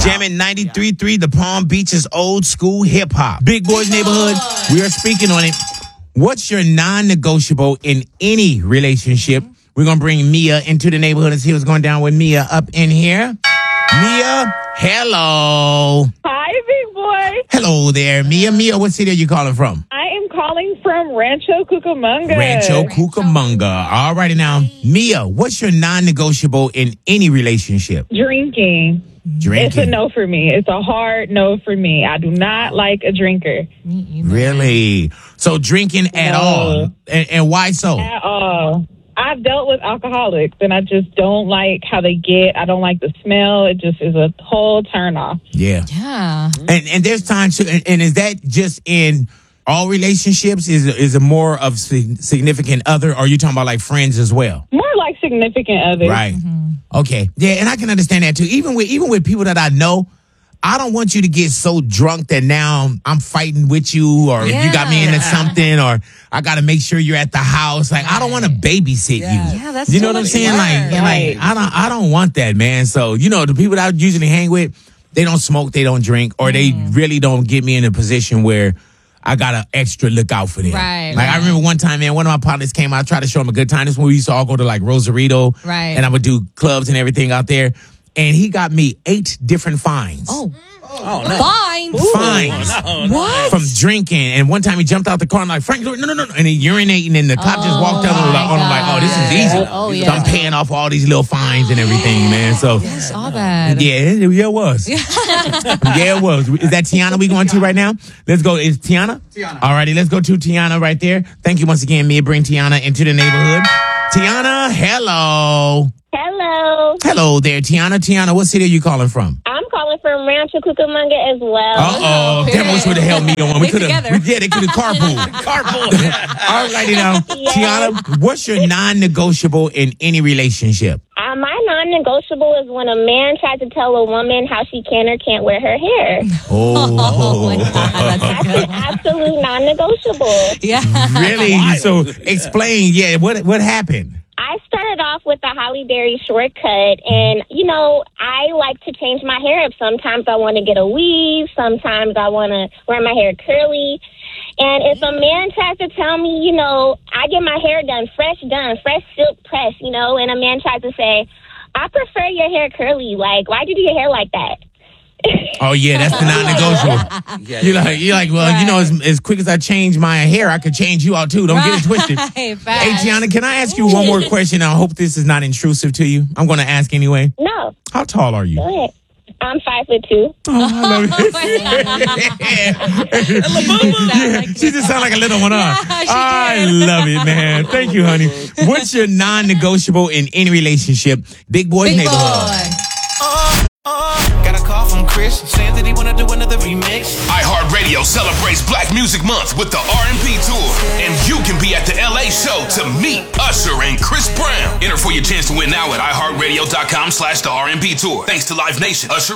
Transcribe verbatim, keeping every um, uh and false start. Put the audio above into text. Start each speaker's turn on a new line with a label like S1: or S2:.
S1: Jamming ninety-three point three, the Palm Beach's old school hip hop. Big Boys Neighborhood, we are speaking on it. What's your non-negotiable in any relationship? We're going to bring Mia into the neighborhood and see what's going down with Mia up in here. Mia, hello.
S2: Hi, big boy.
S1: Hello there, Mia. Mia, what city are you calling from?
S2: I am calling from Rancho Cucamonga.
S1: Rancho Cucamonga. All righty now. Mia, what's your non-negotiable in any relationship?
S2: Drinking.
S1: Drinking.
S2: It's a no for me. It's a hard no for me. I do not like a drinker.
S1: Really? So drinking at
S2: No.
S1: all? And, and why so?
S2: At all. I've dealt with alcoholics, and I just don't like how they get. I don't like the smell. It just is a whole turn off.
S1: Yeah.
S3: Yeah.
S1: And and there's times to, and, and is that just in all relationships? Is is it more of sig- significant other, or are you talking about like friends as well?
S2: More like significant others.
S1: Right. Okay. Yeah, and I can understand that too. Even with even with people that I know, I don't want you to get so drunk that now I'm fighting with you, or
S3: Yeah.
S1: you got me into something, or I got to make sure you're at the house. Like I don't want to babysit
S3: Yeah.
S1: you.
S3: Yeah, that's
S1: you know
S3: too
S1: what I'm
S3: much
S1: saying?
S3: work.
S1: Like,
S2: Right.
S1: like I don't I don't want that, man. So you know the people that I usually hang with, they don't smoke, they don't drink, or they really don't get me in a position where I got to extra look out for them.
S3: Right,
S1: Like I
S3: right.
S1: remember one time, man, one of my partners came out, I tried to show him a good time. This is when we used to all go to like Rosarito.
S3: Right.
S1: And I would do clubs and everything out there. And he got me eight different fines.
S3: Oh. Fine.
S1: Fines.
S3: What?
S1: From drinking. And one time he jumped out the car and I'm like, Frank, no, no, no. And he urinating and the cop just walked up and was like, oh, I'm like, oh, this is easy.
S3: Oh,
S1: So
S3: yeah.
S1: I'm paying off all these little fines and everything, man. So
S3: It's all bad.
S1: yeah, it- yeah, it was. yeah, it was. Is that Tiana we going to right now? Let's go. Is Tiana? Tiana. All righty, let's go to Tiana right there. Thank you once again, Mia. Bring Tiana into the neighborhood. Tiana, hello.
S4: Hello.
S1: Hello there, Tiana. Tiana, what city are you calling from?
S4: I'm calling from Rancho Cucamonga as well.
S1: Uh-oh. Damn, I wish we'd have held me on. We
S3: They
S1: could have.
S3: together.
S1: Yeah, they could have carpooled. Carpool. All righty now. Tiana, what's your non-negotiable in any relationship?
S4: Uh, my non-negotiable is when a man tries to tell a woman how she can or can't wear her hair.
S1: Oh.
S3: my God, that's
S4: That's an absolute non-negotiable.
S3: Yeah.
S1: Really? So explain. Yeah, what what happened?
S4: I started off with the Holly Berry shortcut, and, you know, I like to change my hair up. Sometimes I want to get a weave. Sometimes I want to wear my hair curly. And if a man tries to tell me, you know, I get my hair done, fresh done, fresh silk press, you know, and a man tries to say, I prefer your hair curly. Like, why'd you do your hair like that?
S1: Oh yeah, that's the non-negotiable. You're like, you're like, well, you know, as, as quick as I change my hair, I could change you out too. Don't get it twisted.
S3: Right,
S1: Hey,
S3: fast.
S1: Tiana, can I ask you one more question? I hope this is not intrusive to you. I'm going to ask anyway.
S4: No,
S1: How tall are you?
S4: go ahead. I'm five foot two.
S1: Oh, I love it. Yeah, she just sound like a little one, huh?
S3: Yeah, she
S1: I
S3: did.
S1: love it, man. Thank you, honey. What's your non-negotiable in any relationship? Big Boys
S3: Big
S1: Neighborhood.
S3: boy.
S5: Got a call from Chris saying that he wanna do another remix.
S6: iHeartRadio celebrates Black Music Month with the R and B Tour. And you can be at the L A show to meet Usher and Chris Brown. Enter for your chance to win now at iHeartRadio.com slash the R and B Tour. Thanks to Live Nation, Usher